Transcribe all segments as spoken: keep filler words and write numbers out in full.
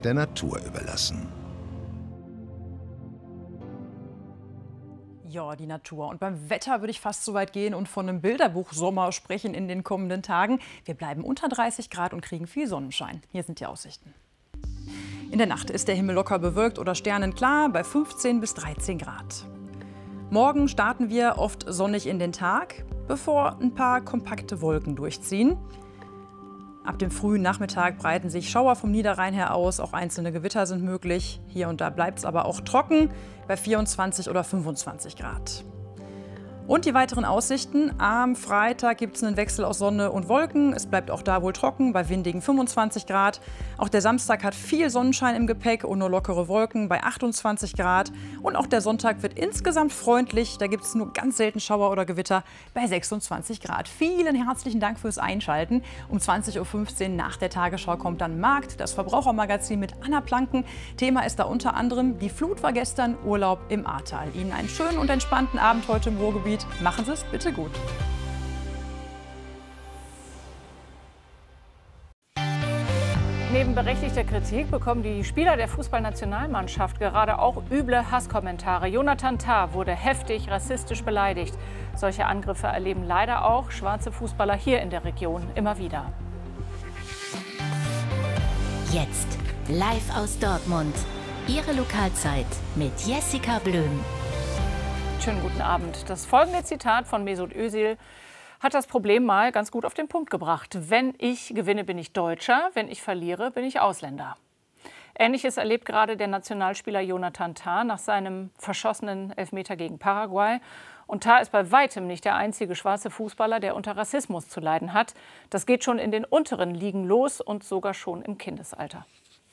der Natur überlassen. Ja, die Natur. Und beim Wetter würde ich fast so weit gehen und von einem Bilderbuch-Sommer sprechen in den kommenden Tagen. Wir bleiben unter dreißig Grad und kriegen viel Sonnenschein. Hier sind die Aussichten. In der Nacht ist der Himmel locker bewölkt oder sternenklar bei fünfzehn bis dreizehn Grad. Morgen starten wir oft sonnig in den Tag, bevor ein paar kompakte Wolken durchziehen. Ab dem frühen Nachmittag breiten sich Schauer vom Niederrhein her aus, auch einzelne Gewitter sind möglich. Hier und da bleibt es aber auch trocken bei vierundzwanzig oder fünfundzwanzig Grad. Und die weiteren Aussichten. Am Freitag gibt es einen Wechsel aus Sonne und Wolken. Es bleibt auch da wohl trocken bei windigen fünfundzwanzig Grad. Auch der Samstag hat viel Sonnenschein im Gepäck und nur lockere Wolken bei achtundzwanzig Grad. Und auch der Sonntag wird insgesamt freundlich. Da gibt es nur ganz selten Schauer oder Gewitter bei sechsundzwanzig Grad. Vielen herzlichen Dank fürs Einschalten. Um zwanzig Uhr fünfzehn nach der Tagesschau kommt dann Markt, das Verbrauchermagazin mit Anna Planken. Thema ist da unter anderem: Die Flut war gestern, Urlaub im Ahrtal. Ihnen einen schönen und entspannten Abend heute im Ruhrgebiet. Machen Sie es bitte gut. Neben berechtigter Kritik bekommen die Spieler der Fußballnationalmannschaft gerade auch üble Hasskommentare. Jonathan Tah wurde heftig rassistisch beleidigt. Solche Angriffe erleben leider auch schwarze Fußballer hier in der Region immer wieder. Jetzt live aus Dortmund. Ihre Lokalzeit mit Jessica Blöm. Schönen guten Abend. Das folgende Zitat von Mesut Özil hat das Problem mal ganz gut auf den Punkt gebracht. Wenn ich gewinne, bin ich Deutscher. Wenn ich verliere, bin ich Ausländer. Ähnliches erlebt gerade der Nationalspieler Jonathan Tah nach seinem verschossenen Elfmeter gegen Paraguay. Und Tah ist bei weitem nicht der einzige schwarze Fußballer, der unter Rassismus zu leiden hat. Das geht schon in den unteren Ligen los und sogar schon im Kindesalter.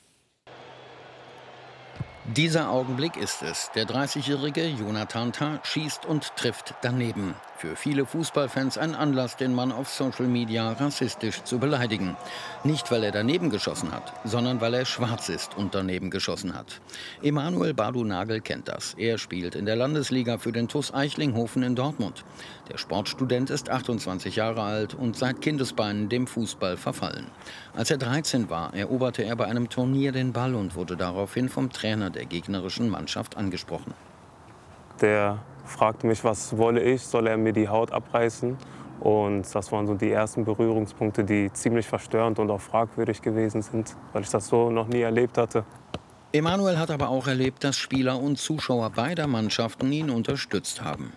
Dieser Augenblick ist es. Der dreißigjährige Jonathan Tah schießt und trifft daneben. Für viele Fußballfans ein Anlass, den Mann auf Social Media rassistisch zu beleidigen. Nicht, weil er daneben geschossen hat, sondern weil er schwarz ist und daneben geschossen hat. Emanuel Badu-Nagel kennt das. Er spielt in der Landesliga für den T U S Eichlinghofen in Dortmund. Der Sportstudent ist achtundzwanzig Jahre alt und seit Kindesbeinen dem Fußball verfallen. Als er dreizehn war, eroberte er bei einem Turnier den Ball und wurde daraufhin vom Trainer der gegnerischen Mannschaft angesprochen. Der fragte mich, was wolle ich, soll er mir die Haut abreißen? Und das waren so die ersten Berührungspunkte, die ziemlich verstörend und auch fragwürdig gewesen sind, weil ich das so noch nie erlebt hatte. Emanuel hat aber auch erlebt, dass Spieler und Zuschauer beider Mannschaften ihn unterstützt haben.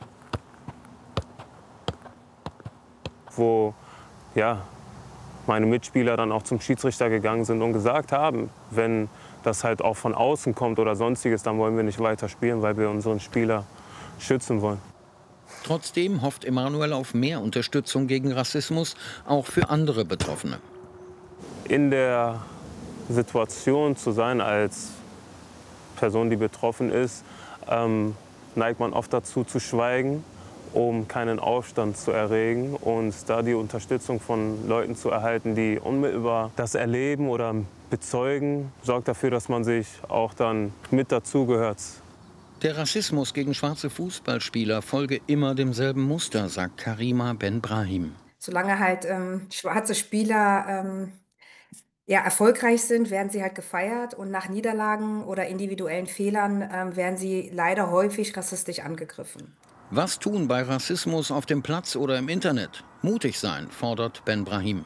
Wo ja, meine Mitspieler dann auch zum Schiedsrichter gegangen sind und gesagt haben, wenn das halt auch von außen kommt oder sonstiges, dann wollen wir nicht weiter spielen, weil wir unseren Spieler schützen wollen. Trotzdem hofft Emanuel auf mehr Unterstützung gegen Rassismus, auch für andere Betroffene. In der Situation zu sein als Person, die betroffen ist, ähm, neigt man oft dazu zu schweigen, um keinen Aufstand zu erregen und da die Unterstützung von Leuten zu erhalten, die unmittelbar das erleben oder bezeugen, sorgt dafür, dass man sich auch dann mit dazugehört. Der Rassismus gegen schwarze Fußballspieler folge immer demselben Muster, sagt Karima Ben-Brahim. Solange halt ähm, schwarze Spieler ähm, ja, erfolgreich sind, werden sie halt gefeiert und nach Niederlagen oder individuellen Fehlern ähm, werden sie leider häufig rassistisch angegriffen. Was tun bei Rassismus auf dem Platz oder im Internet? Mutig sein, fordert Ben-Brahim.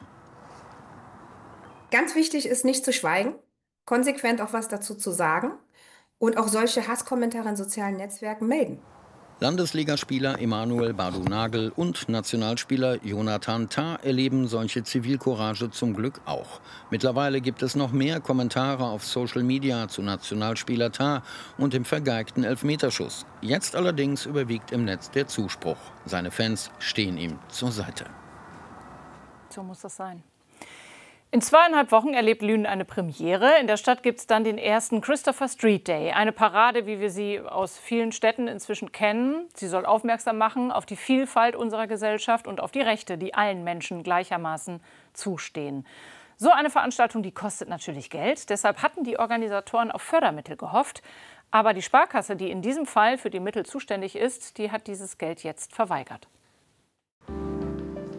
Ganz wichtig ist, nicht zu schweigen, konsequent auch was dazu zu sagen und auch solche Hasskommentare in sozialen Netzwerken melden. Landesligaspieler Emanuel Badu-Nagel und Nationalspieler Jonathan Tah erleben solche Zivilcourage zum Glück auch. Mittlerweile gibt es noch mehr Kommentare auf Social Media zu Nationalspieler Tah und dem vergeigten Elfmeterschuss. Jetzt allerdings überwiegt im Netz der Zuspruch. Seine Fans stehen ihm zur Seite. So muss das sein. In zweieinhalb Wochen erlebt Lünen eine Premiere. In der Stadt gibt es dann den ersten Christopher Street Day. Eine Parade, wie wir sie aus vielen Städten inzwischen kennen. Sie soll aufmerksam machen auf die Vielfalt unserer Gesellschaft und auf die Rechte, die allen Menschen gleichermaßen zustehen. So eine Veranstaltung, die kostet natürlich Geld. Deshalb hatten die Organisatoren auf Fördermittel gehofft. Aber die Sparkasse, die in diesem Fall für die Mittel zuständig ist, die hat dieses Geld jetzt verweigert.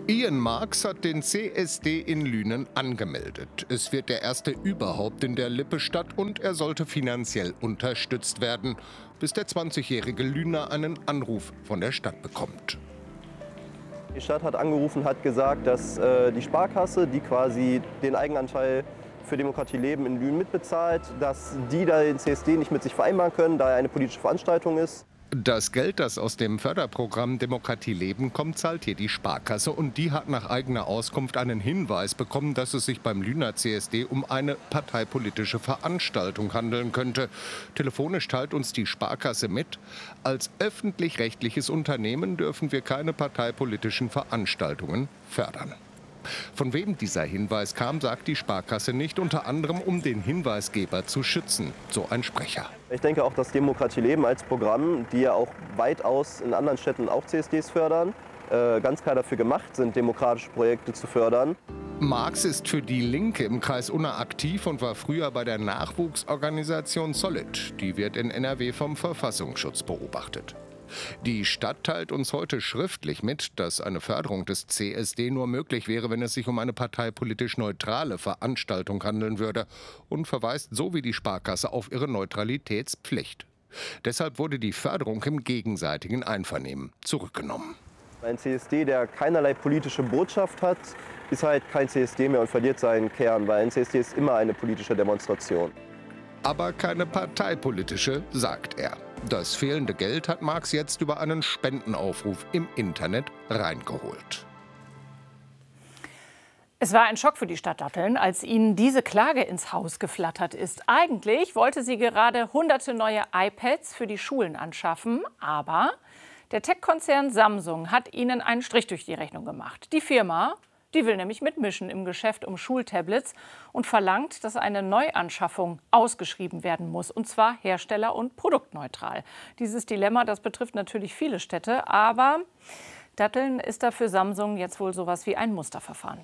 Ian Marx hat den C S D in Lünen angemeldet. Es wird der erste überhaupt in der Lippestadt und er sollte finanziell unterstützt werden, bis der zwanzigjährige Lüner einen Anruf von der Stadt bekommt. Die Stadt hat angerufen, hat gesagt, dass äh, die Sparkasse, die quasi den Eigenanteil für Demokratie Leben in Lünen mitbezahlt, dass die da den C S D nicht mit sich vereinbaren können, da er eine politische Veranstaltung ist. Das Geld, das aus dem Förderprogramm Demokratie Leben kommt, zahlt hier die Sparkasse. Und die hat nach eigener Auskunft einen Hinweis bekommen, dass es sich beim Lüner C S D um eine parteipolitische Veranstaltung handeln könnte. Telefonisch teilt uns die Sparkasse mit, als öffentlich-rechtliches Unternehmen dürfen wir keine parteipolitischen Veranstaltungen fördern. Von wem dieser Hinweis kam, sagt die Sparkasse nicht, unter anderem um den Hinweisgeber zu schützen, so ein Sprecher. Ich denke auch, dass Demokratie Leben als Programm, die ja auch weitaus in anderen Städten auch C S Ds fördern, äh, ganz klar dafür gemacht sind, demokratische Projekte zu fördern. Marx ist für die Linke im Kreis Unna aktiv und war früher bei der Nachwuchsorganisation Solid. Die wird in N R W vom Verfassungsschutz beobachtet. Die Stadt teilt uns heute schriftlich mit, dass eine Förderung des C S D nur möglich wäre, wenn es sich um eine parteipolitisch neutrale Veranstaltung handeln würde und verweist so wie die Sparkasse auf ihre Neutralitätspflicht. Deshalb wurde die Förderung im gegenseitigen Einvernehmen zurückgenommen. Ein C S D, der keinerlei politische Botschaft hat, ist halt kein C S D mehr und verliert seinen Kern, weil ein C S D ist immer eine politische Demonstration. Aber keine parteipolitische, sagt er. Das fehlende Geld hat Marx jetzt über einen Spendenaufruf im Internet reingeholt. Es war ein Schock für die Stadt Datteln, als ihnen diese Klage ins Haus geflattert ist. Eigentlich wollte sie gerade hunderte neue iPads für die Schulen anschaffen, aber der Tech-Konzern Samsung hat ihnen einen Strich durch die Rechnung gemacht. Die Firma, die will nämlich mitmischen im Geschäft um Schultablets und verlangt, dass eine Neuanschaffung ausgeschrieben werden muss, und zwar hersteller- und produktneutral. Dieses Dilemma, das betrifft natürlich viele Städte, aber Datteln ist da für Samsung jetzt wohl sowas wie ein Musterverfahren.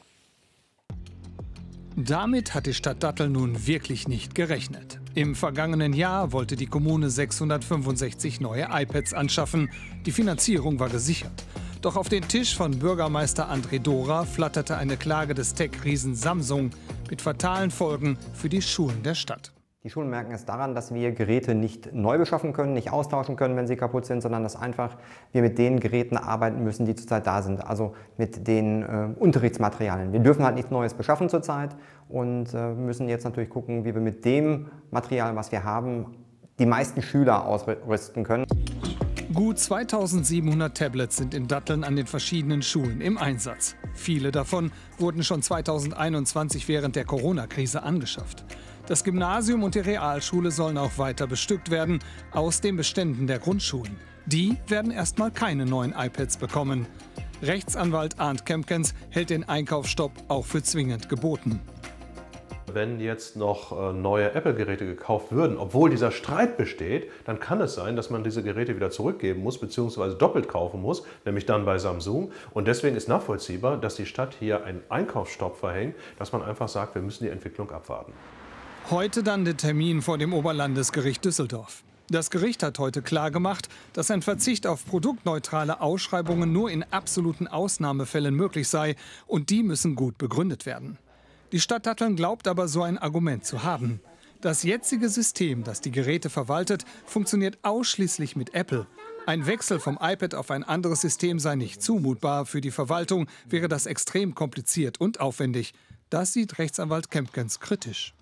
Damit hat die Stadt Datteln nun wirklich nicht gerechnet. Im vergangenen Jahr wollte die Kommune sechshundertfünfundsechzig neue iPads anschaffen. Die Finanzierung war gesichert. Doch auf den Tisch von Bürgermeister André Dora flatterte eine Klage des Tech-Riesen Samsung mit fatalen Folgen für die Schulen der Stadt. Die Schulen merken es daran, dass wir Geräte nicht neu beschaffen können, nicht austauschen können, wenn sie kaputt sind, sondern dass einfach wir mit den Geräten arbeiten müssen, die zurzeit da sind, also mit den äh, Unterrichtsmaterialien. Wir dürfen halt nichts Neues beschaffen zurzeit und äh, müssen jetzt natürlich gucken, wie wir mit dem Material, was wir haben, die meisten Schüler ausrüsten können. Gut zweitausendsiebenhundert Tablets sind in Datteln an den verschiedenen Schulen im Einsatz. Viele davon wurden schon zweitausendeinundzwanzig während der Corona-Krise angeschafft. Das Gymnasium und die Realschule sollen auch weiter bestückt werden aus den Beständen der Grundschulen. Die werden erstmal keine neuen iPads bekommen. Rechtsanwalt Arndt Kempkens hält den Einkaufsstopp auch für zwingend geboten. Wenn jetzt noch neue Apple-Geräte gekauft würden, obwohl dieser Streit besteht, dann kann es sein, dass man diese Geräte wieder zurückgeben muss bzw. doppelt kaufen muss, nämlich dann bei Samsung. Und deswegen ist nachvollziehbar, dass die Stadt hier einen Einkaufsstopp verhängt, dass man einfach sagt, wir müssen die Entwicklung abwarten. Heute dann der Termin vor dem Oberlandesgericht Düsseldorf. Das Gericht hat heute klargemacht, dass ein Verzicht auf produktneutrale Ausschreibungen nur in absoluten Ausnahmefällen möglich sei und die müssen gut begründet werden. Die Stadt Datteln glaubt aber, so ein Argument zu haben. Das jetzige System, das die Geräte verwaltet, funktioniert ausschließlich mit Apple. Ein Wechsel vom iPad auf ein anderes System sei nicht zumutbar. Für die Verwaltung wäre das extrem kompliziert und aufwendig. Das sieht Rechtsanwalt Kempkens kritisch.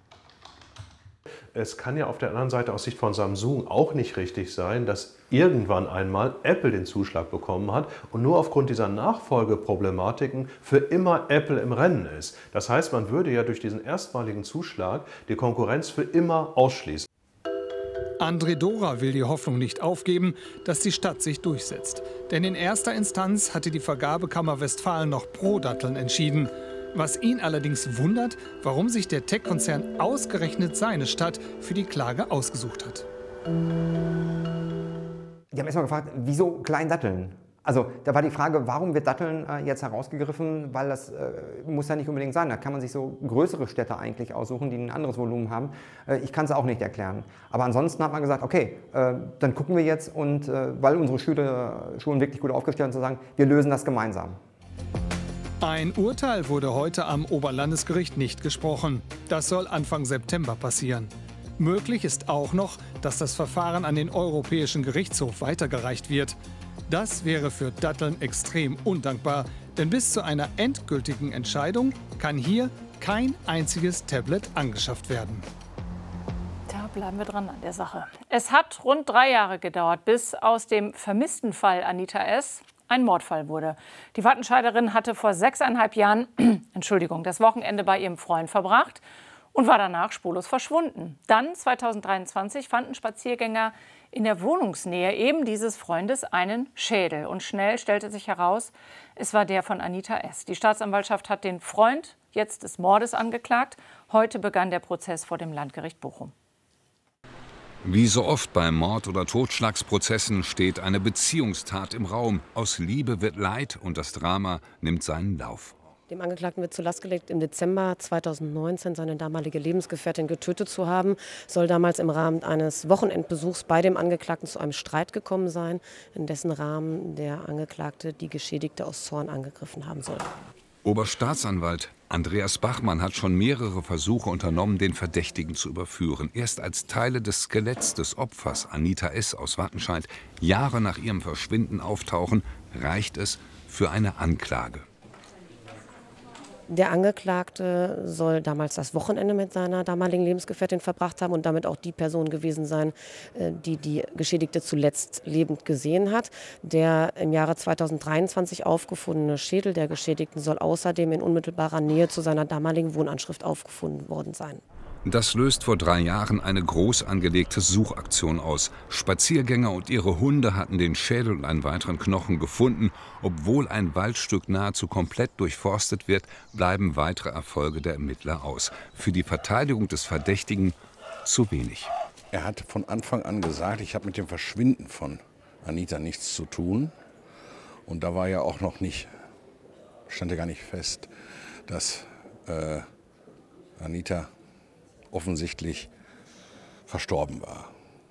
Es kann ja auf der anderen Seite aus Sicht von Samsung auch nicht richtig sein, dass irgendwann einmal Apple den Zuschlag bekommen hat und nur aufgrund dieser Nachfolgeproblematiken für immer Apple im Rennen ist. Das heißt, man würde ja durch diesen erstmaligen Zuschlag die Konkurrenz für immer ausschließen. André Dora will die Hoffnung nicht aufgeben, dass die Stadt sich durchsetzt. Denn in erster Instanz hatte die Vergabekammer Westfalen noch pro Datteln entschieden. Was ihn allerdings wundert, warum sich der Tech-Konzern ausgerechnet seine Stadt für die Klage ausgesucht hat. Die haben erst mal gefragt, wieso Klein Datteln? Also da war die Frage, warum wird Datteln äh, jetzt herausgegriffen, weil das äh, muss ja nicht unbedingt sein. Da kann man sich so größere Städte eigentlich aussuchen, die ein anderes Volumen haben. Äh, ich kann es auch nicht erklären. Aber ansonsten hat man gesagt, okay, äh, dann gucken wir jetzt und äh, weil unsere Schüler, Schulen wirklich gut aufgestellt sind, zu sagen, wir lösen das gemeinsam. Ein Urteil wurde heute am Oberlandesgericht nicht gesprochen. Das soll Anfang September passieren. Möglich ist auch noch, dass das Verfahren an den Europäischen Gerichtshof weitergereicht wird. Das wäre für Datteln extrem undankbar, denn bis zu einer endgültigen Entscheidung kann hier kein einziges Tablet angeschafft werden. Da bleiben wir dran an der Sache. Es hat rund drei Jahre gedauert, bis aus dem vermissten Fall Anita S. ein Mordfall wurde. Die Wattenscheiderin hatte vor sechseinhalb Jahren Entschuldigung, das Wochenende bei ihrem Freund verbracht und war danach spurlos verschwunden. Dann, zweitausenddreiundzwanzig, fanden Spaziergänger in der Wohnungsnähe eben dieses Freundes einen Schädel. Und schnell stellte sich heraus, es war der von Anita S. Die Staatsanwaltschaft hat den Freund jetzt des Mordes angeklagt. Heute begann der Prozess vor dem Landgericht Bochum. Wie so oft bei Mord- oder Totschlagsprozessen steht eine Beziehungstat im Raum. Aus Liebe wird Leid und das Drama nimmt seinen Lauf. Dem Angeklagten wird zur Last gelegt, im Dezember zweitausendneunzehn seine damalige Lebensgefährtin getötet zu haben. Soll damals im Rahmen eines Wochenendbesuchs bei dem Angeklagten zu einem Streit gekommen sein, in dessen Rahmen der Angeklagte die Geschädigte aus Zorn angegriffen haben soll. Oberstaatsanwalt Andreas Bachmann hat schon mehrere Versuche unternommen, den Verdächtigen zu überführen. Erst als Teile des Skeletts des Opfers, Anita S. aus Wattenscheid, Jahre nach ihrem Verschwinden auftauchen, reicht es für eine Anklage. Der Angeklagte soll damals das Wochenende mit seiner damaligen Lebensgefährtin verbracht haben und damit auch die Person gewesen sein, die die Geschädigte zuletzt lebend gesehen hat. Der im Jahre zweitausenddreiundzwanzig aufgefundene Schädel der Geschädigten soll außerdem in unmittelbarer Nähe zu seiner damaligen Wohnanschrift aufgefunden worden sein. Das löst vor drei Jahren eine groß angelegte Suchaktion aus. Spaziergänger und ihre Hunde hatten den Schädel und einen weiteren Knochen gefunden. Obwohl ein Waldstück nahezu komplett durchforstet wird, bleiben weitere Erfolge der Ermittler aus. Für die Verteidigung des Verdächtigen zu wenig. Er hat von Anfang an gesagt, ich habe mit dem Verschwinden von Anita nichts zu tun. Und da war ja auch noch nicht, stand ja gar nicht fest, dass äh, Anita offensichtlich verstorben war.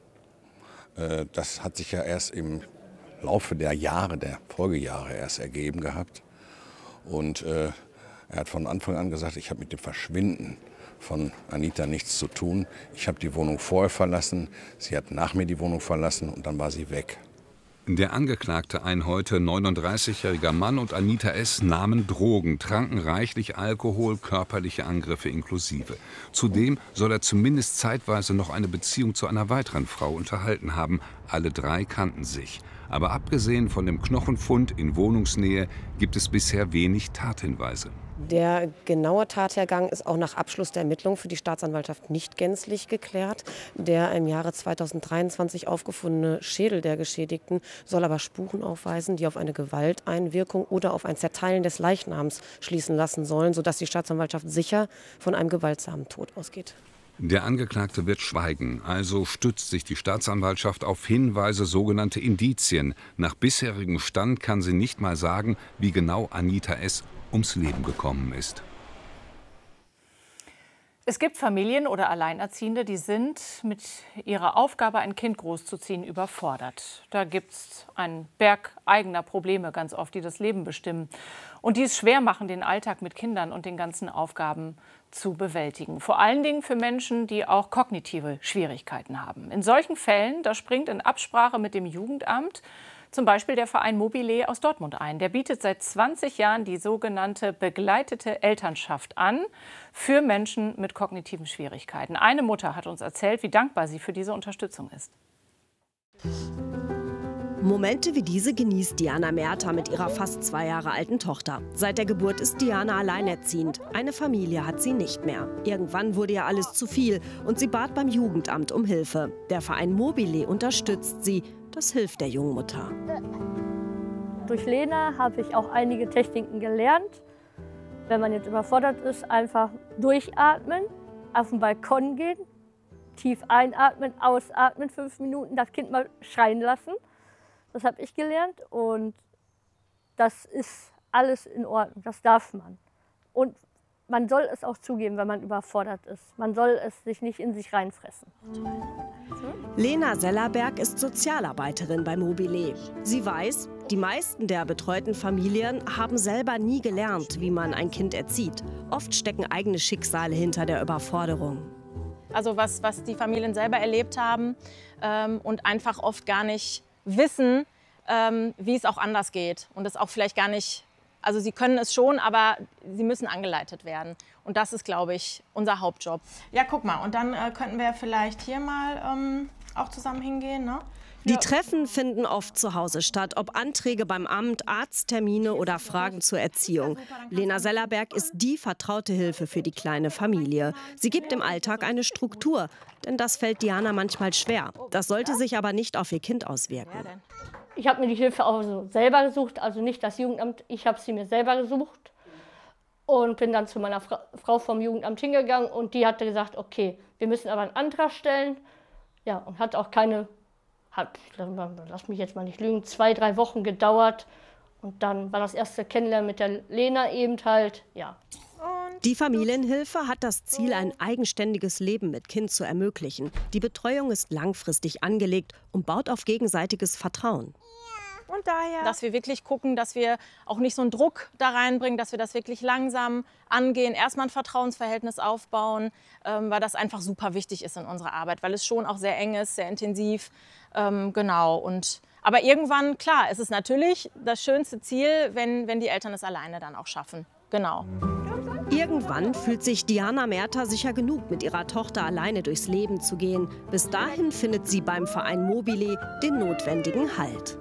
Das hat sich ja erst im Laufe der Jahre, der Folgejahre erst ergeben gehabt. Und äh, er hat von Anfang an gesagt, ich habe mit dem Verschwinden von Anita nichts zu tun. Ich habe die Wohnung vorher verlassen, sie hat nach mir die Wohnung verlassen und dann war sie weg. Der Angeklagte, ein heute neununddreißigjähriger Mann, und Anita S. nahmen Drogen, tranken reichlich Alkohol, körperliche Angriffe inklusive. Zudem soll er zumindest zeitweise noch eine Beziehung zu einer weiteren Frau unterhalten haben. Alle drei kannten sich. Aber abgesehen von dem Knochenfund in Wohnungsnähe gibt es bisher wenig Tathinweise. Der genaue Tathergang ist auch nach Abschluss der Ermittlungen für die Staatsanwaltschaft nicht gänzlich geklärt. Der im Jahre zweitausenddreiundzwanzig aufgefundene Schädel der Geschädigten soll aber Spuren aufweisen, die auf eine Gewalteinwirkung oder auf ein Zerteilen des Leichnams schließen lassen sollen, sodass die Staatsanwaltschaft sicher von einem gewaltsamen Tod ausgeht. Der Angeklagte wird schweigen, also stützt sich die Staatsanwaltschaft auf Hinweise, sogenannte Indizien. Nach bisherigem Stand kann sie nicht mal sagen, wie genau Anita S. ums Leben gekommen ist. Es gibt Familien oder Alleinerziehende, die sind mit ihrer Aufgabe, ein Kind großzuziehen, überfordert. Da gibt es einen Berg eigener Probleme ganz oft, die das Leben bestimmen und die es schwer machen, den Alltag mit Kindern und den ganzen Aufgaben zu bewältigen. Vor allen Dingen für Menschen, die auch kognitive Schwierigkeiten haben. In solchen Fällen, da springt in Absprache mit dem Jugendamt zum Beispiel der Verein Mobile aus Dortmund ein. Der bietet seit zwanzig Jahren die sogenannte begleitete Elternschaft an für Menschen mit kognitiven Schwierigkeiten. Eine Mutter hat uns erzählt, wie dankbar sie für diese Unterstützung ist. Momente wie diese genießt Diana Merta mit ihrer fast zwei Jahre alten Tochter. Seit der Geburt ist Diana alleinerziehend. Eine Familie hat sie nicht mehr. Irgendwann wurde ihr alles zu viel und sie bat beim Jugendamt um Hilfe. Der Verein Mobile unterstützt sie. Das hilft der jungen Mutter. Durch Lena habe ich auch einige Techniken gelernt. Wenn man jetzt überfordert ist, einfach durchatmen, auf den Balkon gehen, tief einatmen, ausatmen, fünf Minuten, das Kind mal schreien lassen. Das habe ich gelernt und das ist alles in Ordnung, das darf man. Und man soll es auch zugeben, wenn man überfordert ist. Man soll es sich nicht in sich reinfressen. Lena Sellerberg ist Sozialarbeiterin bei Mobile. Sie weiß, die meisten der betreuten Familien haben selber nie gelernt, wie man ein Kind erzieht. Oft stecken eigene Schicksale hinter der Überforderung. Also was, was die Familien selber erlebt haben ähm, und einfach oft gar nicht wissen, ähm, wie es auch anders geht. Und es auch vielleicht gar nicht, also sie können es schon, aber sie müssen angeleitet werden. Und das ist, glaube ich, unser Hauptjob. Ja, guck mal, und dann äh, könnten wir vielleicht hier mal ähm, auch zusammen hingehen, ne? Die Treffen finden oft zu Hause statt, ob Anträge beim Amt, Arzttermine oder Fragen zur Erziehung. Lena Sellerberg ist die vertraute Hilfe für die kleine Familie. Sie gibt im Alltag eine Struktur, denn das fällt Diana manchmal schwer. Das sollte sich aber nicht auf ihr Kind auswirken. Ich habe mir die Hilfe auch so selber gesucht, also nicht das Jugendamt, ich habe sie mir selber gesucht und bin dann zu meiner Fra Frau vom Jugendamt hingegangen und die hatte gesagt, okay, wir müssen aber einen Antrag stellen. Ja, und hat auch keine, hat, lass mich jetzt mal nicht lügen, zwei, drei Wochen gedauert und dann war das erste Kennenlernen mit der Lena eben halt, ja. Die Familienhilfe hat das Ziel, ein eigenständiges Leben mit Kind zu ermöglichen. Die Betreuung ist langfristig angelegt und baut auf gegenseitiges Vertrauen. Und daher, dass wir wirklich gucken, dass wir auch nicht so einen Druck da reinbringen, dass wir das wirklich langsam angehen, erstmal ein Vertrauensverhältnis aufbauen, ähm, weil das einfach super wichtig ist in unserer Arbeit, weil es schon auch sehr eng ist, sehr intensiv, ähm, genau. Und, aber irgendwann, klar, es ist natürlich das schönste Ziel, wenn, wenn die Eltern es alleine dann auch schaffen, genau. Irgendwann fühlt sich Diana Merter sicher genug, mit ihrer Tochter alleine durchs Leben zu gehen. Bis dahin findet sie beim Verein Mobile den notwendigen Halt.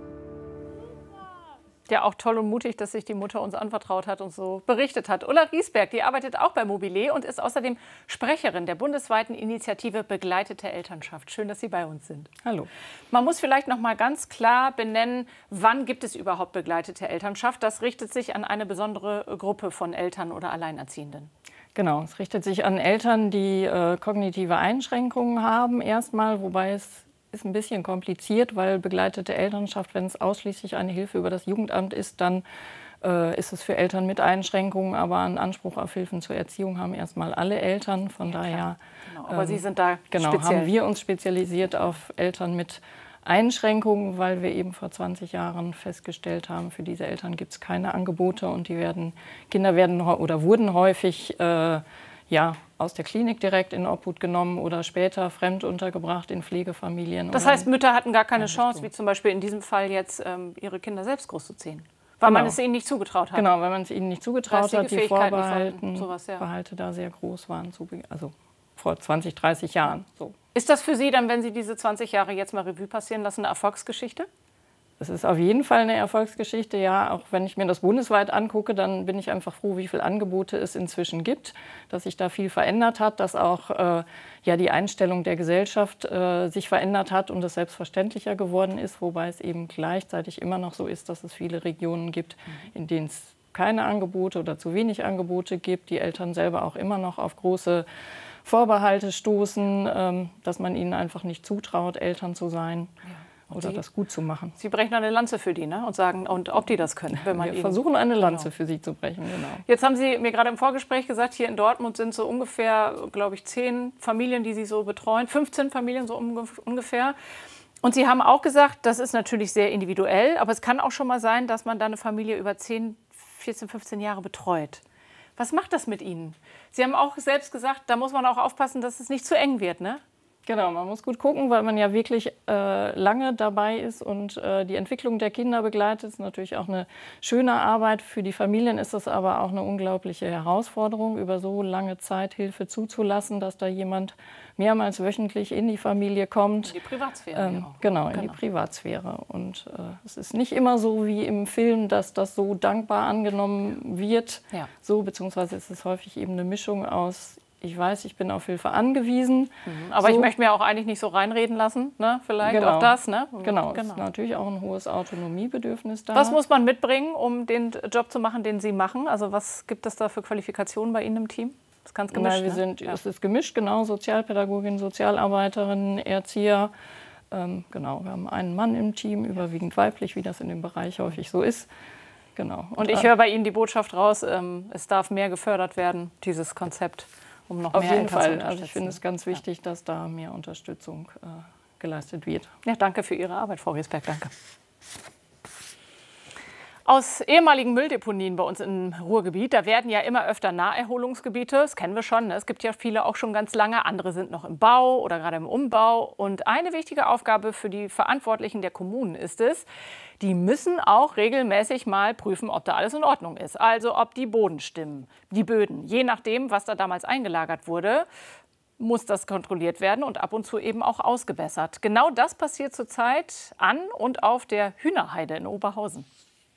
Ja, auch toll und mutig, dass sich die Mutter uns anvertraut hat und so berichtet hat. Ulla Riesberg, die arbeitet auch bei Mobile und ist außerdem Sprecherin der bundesweiten Initiative Begleitete Elternschaft. Schön, dass Sie bei uns sind. Hallo. Man muss vielleicht noch mal ganz klar benennen, wann gibt es überhaupt begleitete Elternschaft? Das richtet sich an eine besondere Gruppe von Eltern oder Alleinerziehenden. Genau, es richtet sich an Eltern, die äh, kognitive Einschränkungen haben erstmal, wobei es ist ein bisschen kompliziert, weil begleitete Elternschaft, wenn es ausschließlich eine Hilfe über das Jugendamt ist, dann äh, ist es für Eltern mit Einschränkungen, aber einen Anspruch auf Hilfen zur Erziehung haben erstmal alle Eltern. Von ja, daher genau. Aber ähm, Sie sind da genau, speziell. haben wir uns spezialisiert auf Eltern mit Einschränkungen, weil wir eben vor zwanzig Jahren festgestellt haben, für diese Eltern gibt es keine Angebote und die werden, Kinder werden oder wurden häufig äh, ja, aus der Klinik direkt in Obhut genommen oder später fremd untergebracht in Pflegefamilien. Das heißt, Mütter hatten gar keine Chance, wie zum Beispiel in diesem Fall jetzt, ähm, ihre Kinder selbst großzuziehen, weil genau. man es ihnen nicht zugetraut hat. Genau, weil man es ihnen nicht zugetraut hat, die Vorbehalten, sowas, ja. Behalte da sehr groß waren, also vor zwanzig, dreißig Jahren. So. Ist das für Sie dann, wenn Sie diese zwanzig Jahre jetzt mal Revue passieren lassen, eine Erfolgsgeschichte? Es ist auf jeden Fall eine Erfolgsgeschichte, ja. Auch wenn ich mir das bundesweit angucke, dann bin ich einfach froh, wie viele Angebote es inzwischen gibt, dass sich da viel verändert hat, dass auch äh, ja, die Einstellung der Gesellschaft äh, sich verändert hat und es selbstverständlicher geworden ist, wobei es eben gleichzeitig immer noch so ist, dass es viele Regionen gibt, in denen es keine Angebote oder zu wenig Angebote gibt, die Eltern selber auch immer noch auf große Vorbehalte stoßen, ähm, dass man ihnen einfach nicht zutraut, Eltern zu sein. Ja. Oder Sie, das gut zu machen. Sie brechen eine Lanze für die, ne? Und sagen, und ob die das können. Wenn man Wir ihnen, versuchen eine Lanze genau. für sie zu brechen, genau. Jetzt haben Sie mir gerade im Vorgespräch gesagt, hier in Dortmund sind so ungefähr, glaube ich, zehn Familien, die Sie so betreuen, fünfzehn Familien so ungefähr. Und Sie haben auch gesagt, das ist natürlich sehr individuell, aber es kann auch schon mal sein, dass man da eine Familie über zehn, vierzehn, fünfzehn Jahre betreut. Was macht das mit Ihnen? Sie haben auch selbst gesagt, da muss man auch aufpassen, dass es nicht zu eng wird, ne? Genau, man muss gut gucken, weil man ja wirklich äh, lange dabei ist und äh, die Entwicklung der Kinder begleitet. Das ist natürlich auch eine schöne Arbeit. Für die Familien ist es aber auch eine unglaubliche Herausforderung, über so lange Zeit Hilfe zuzulassen, dass da jemand mehrmals wöchentlich in die Familie kommt. In die Privatsphäre. Ähm, ja. Genau, in genau. die Privatsphäre. Und äh, es ist nicht immer so wie im Film, dass das so dankbar angenommen wird. Ja. So, beziehungsweise ist es häufig eben eine Mischung aus, ich weiß, ich bin auf Hilfe angewiesen. Mhm. Aber so. Ich möchte mir auch eigentlich nicht so reinreden lassen, ne? Vielleicht genau. auch das. Ne? Genau, es genau. ist natürlich auch ein hohes Autonomiebedürfnis da. Was muss man mitbringen, um den Job zu machen, den Sie machen? Also was gibt es da für Qualifikationen bei Ihnen im Team? Das ist ganz gemischt. Na, wir ne? sind, ja. Es ist gemischt, genau, Sozialpädagogin, Sozialarbeiterin, Erzieher. Ähm, genau, wir haben einen Mann im Team, überwiegend weiblich, wie das in dem Bereich häufig so ist. Genau. Und ich höre bei Ihnen die Botschaft raus, ähm, es darf mehr gefördert werden, dieses Konzept, um noch Auf mehr jeden Eltern zu Fall. unterstützen. Also ich finde es ganz wichtig, ja. dass da mehr Unterstützung äh, geleistet wird. Ja, danke für Ihre Arbeit, Frau Riesberg. Danke. Aus ehemaligen Mülldeponien bei uns im Ruhrgebiet, da werden ja immer öfter Naherholungsgebiete, das kennen wir schon, ne? Es gibt ja viele auch schon ganz lange, andere sind noch im Bau oder gerade im Umbau. Und eine wichtige Aufgabe für die Verantwortlichen der Kommunen ist es, die müssen auch regelmäßig mal prüfen, ob da alles in Ordnung ist. Also ob die Boden stimmen, die Böden, je nachdem, was da damals eingelagert wurde, muss das kontrolliert werden und ab und zu eben auch ausgebessert. Genau das passiert zurzeit an und auf der Hühnerheide in Oberhausen.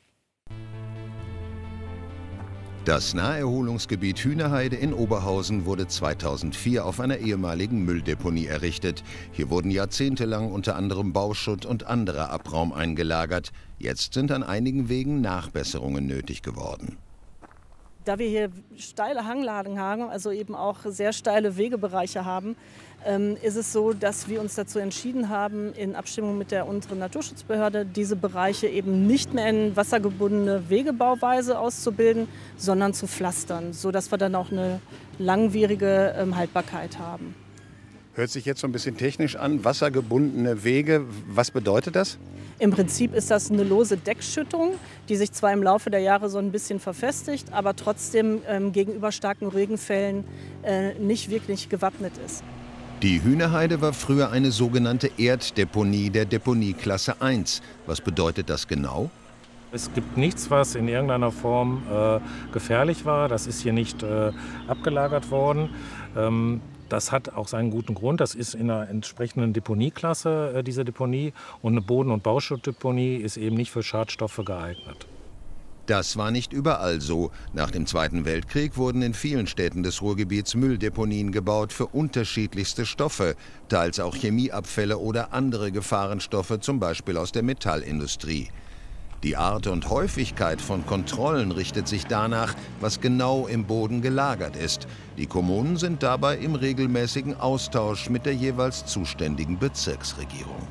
Das Naherholungsgebiet Hühnerheide in Oberhausen wurde zweitausendvier auf einer ehemaligen Mülldeponie errichtet. Hier wurden jahrzehntelang unter anderem Bauschutt und anderer Abraum eingelagert. Jetzt sind an einigen Wegen Nachbesserungen nötig geworden. Da wir hier steile Hanglagen haben, also eben auch sehr steile Wegebereiche haben, ähm, ist es so, dass wir uns dazu entschieden haben, in Abstimmung mit der unteren Naturschutzbehörde diese Bereiche eben nicht mehr in wassergebundene Wegebauweise auszubilden, sondern zu pflastern, sodass wir dann auch eine langwierige ähm, Haltbarkeit haben. Hört sich jetzt so ein bisschen technisch an, wassergebundene Wege, was bedeutet das? Im Prinzip ist das eine lose Deckschüttung, die sich zwar im Laufe der Jahre so ein bisschen verfestigt, aber trotzdem ähm, gegenüber starken Regenfällen äh, nicht wirklich gewappnet ist. Die Hühnerheide war früher eine sogenannte Erddeponie der Deponieklasse eins. Was bedeutet das genau? Es gibt nichts, was in irgendeiner Form äh, gefährlich war. Das ist hier nicht äh, abgelagert worden. Ähm, Das hat auch seinen guten Grund. Das ist in einer entsprechenden Deponieklasse, äh, diese Deponie. Und eine Boden- und Bauschuttdeponie ist eben nicht für Schadstoffe geeignet. Das war nicht überall so. Nach dem Zweiten Weltkrieg wurden in vielen Städten des Ruhrgebiets Mülldeponien gebaut für unterschiedlichste Stoffe, teils auch Chemieabfälle oder andere Gefahrenstoffe, zum Beispiel aus der Metallindustrie. Die Art und Häufigkeit von Kontrollen richtet sich danach, was genau im Boden gelagert ist. Die Kommunen sind dabei im regelmäßigen Austausch mit der jeweils zuständigen Bezirksregierung.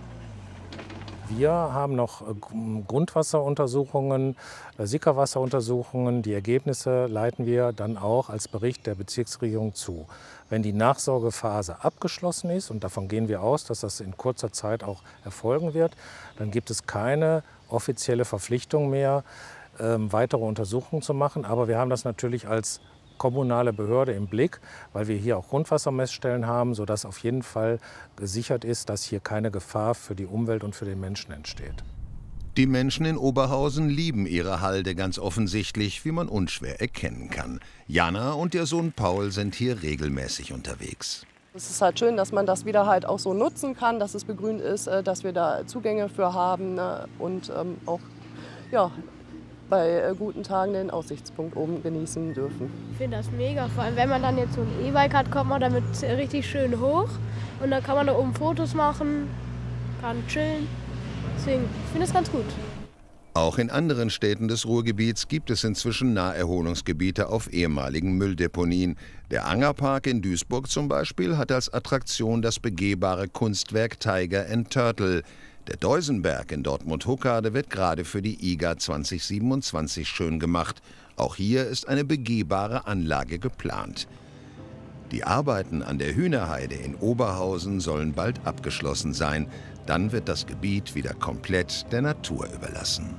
Wir haben noch Grundwasseruntersuchungen, Sickerwasseruntersuchungen. Die Ergebnisse leiten wir dann auch als Bericht der Bezirksregierung zu. Wenn die Nachsorgephase abgeschlossen ist, und davon gehen wir aus, dass das in kurzer Zeit auch erfolgen wird, dann gibt es keine offizielle Verpflichtung mehr, ähm, weitere Untersuchungen zu machen. Aber wir haben das natürlich als kommunale Behörde im Blick, weil wir hier auch Grundwassermessstellen haben, sodass auf jeden Fall gesichert ist, dass hier keine Gefahr für die Umwelt und für den Menschen entsteht. Die Menschen in Oberhausen lieben ihre Halde ganz offensichtlich, wie man unschwer erkennen kann. Jana und ihr Sohn Paul sind hier regelmäßig unterwegs. Es ist halt schön, dass man das wieder halt auch so nutzen kann, dass es begrünt ist, dass wir da Zugänge für haben und auch ja, bei guten Tagen den Aussichtspunkt oben genießen dürfen. Ich finde das mega, vor allem wenn man dann jetzt so ein E-Bike hat, kommt man damit richtig schön hoch und dann kann man da oben Fotos machen, kann chillen. Deswegen, ich finde das ganz gut. Auch in anderen Städten des Ruhrgebiets gibt es inzwischen Naherholungsgebiete auf ehemaligen Mülldeponien. Der Angerpark in Duisburg zum Beispiel hat als Attraktion das begehbare Kunstwerk Tiger and Turtle. Der Deusenberg in Dortmund-Huckade wird gerade für die I G A zwanzig siebenundzwanzig schön gemacht. Auch hier ist eine begehbare Anlage geplant. Die Arbeiten an der Hühnerheide in Oberhausen sollen bald abgeschlossen sein. Dann wird das Gebiet wieder komplett der Natur überlassen.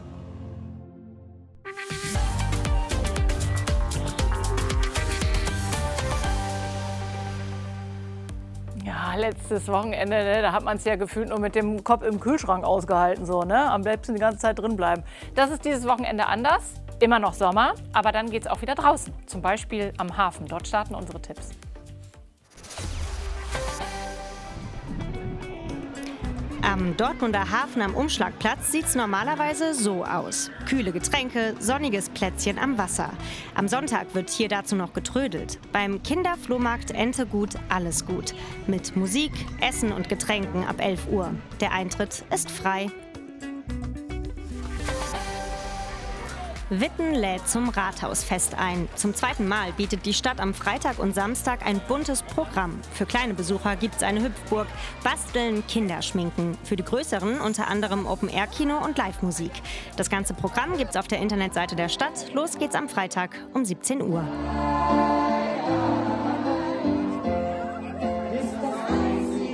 Ja, letztes Wochenende, ne, da hat man es ja gefühlt nur mit dem Kopf im Kühlschrank ausgehalten. So, ne? Am besten die ganze Zeit drin bleiben. Das ist dieses Wochenende anders. Immer noch Sommer, aber dann geht es auch wieder draußen. Zum Beispiel am Hafen. Dort starten unsere Tipps. Am Dortmunder Hafen am Umschlagplatz sieht es normalerweise so aus. Kühle Getränke, sonniges Plätzchen am Wasser. Am Sonntag wird hier dazu noch getrödelt. Beim Kinderflohmarkt Entegut alles gut. Mit Musik, Essen und Getränken ab elf Uhr. Der Eintritt ist frei. Witten lädt zum Rathausfest ein. Zum zweiten Mal bietet die Stadt am Freitag und Samstag ein buntes Programm. Für kleine Besucher gibt es eine Hüpfburg, Basteln, Kinderschminken. Für die größeren unter anderem Open-Air-Kino und Live-Musik. Das ganze Programm gibt es auf der Internetseite der Stadt. Los geht's am Freitag um siebzehn Uhr.